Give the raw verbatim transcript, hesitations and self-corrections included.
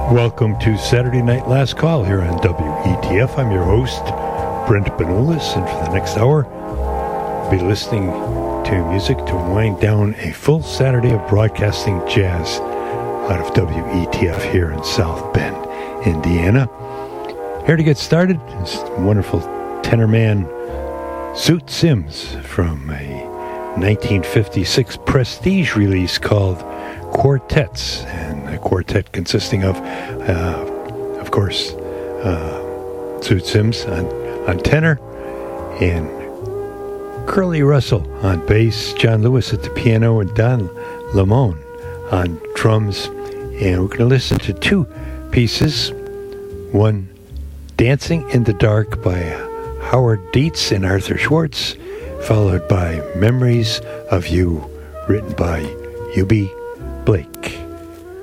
Welcome to Saturday Night Last Call here on W E T F. I'm your host, Brent Benulis, and for the next hour, I'll be listening to music to wind down a full Saturday of broadcasting jazz out of W E T F here in South Bend, Indiana. Here to get started is wonderful tenor man Zoot Sims from a nineteen fifty-six Prestige release called Quartets, and a quartet consisting of, uh, of course, uh, Zoot Sims on, on tenor, and Curly Russell on bass, John Lewis at the piano, and Don Lamone on drums. And we're going to listen to two pieces. One, Dancing in the Dark by Howard Dietz and Arthur Schwartz, followed by Memories of You, written by U B Blake.